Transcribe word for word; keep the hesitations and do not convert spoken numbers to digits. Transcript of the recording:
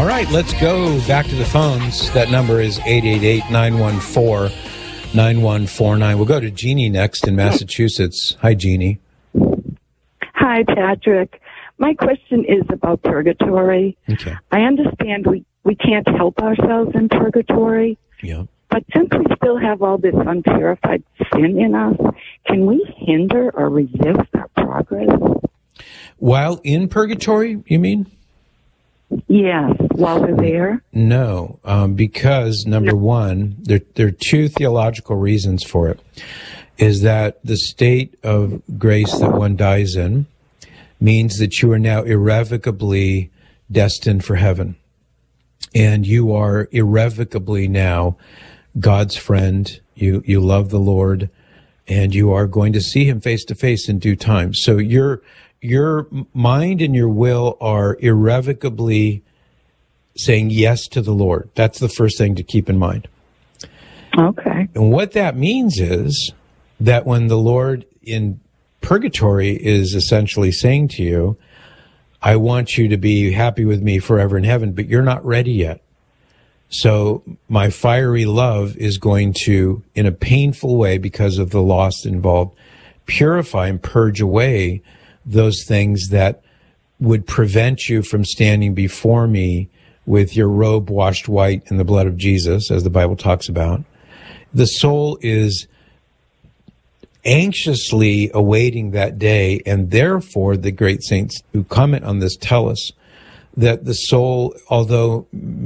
All right, let's go back to the phones. That number is eight eight eight, nine one four, nine one four nine. We'll go to Jeannie next in Massachusetts. Hi, Jeannie. Hi, Patrick. My question is about purgatory. Okay. I understand we, we can't help ourselves in purgatory. Yeah. But since we still have all this unpurified sin in us, can we hinder or resist our progress? While in purgatory, you mean? Yes, while we're there. No, um, because number one, there, there are two theological reasons for it. Is that the state of grace that one dies in means that you are now irrevocably destined for heaven. And you are irrevocably now God's friend. You, you love the Lord, and you are going to see him face to face in due time. So your, your mind and your will are irrevocably saying yes to the Lord. That's the first thing to keep in mind. Okay. And what that means is that when the Lord in purgatory is essentially saying to you, I want you to be happy with me forever in heaven, but you're not ready yet. So my fiery love is going to, in a painful way, because of the loss involved, purify and purge away those things that would prevent you from standing before me with your robe washed white in the blood of Jesus, as the Bible talks about. The soul is anxiously awaiting that day, and therefore the great saints who comment on this tell us that the soul, although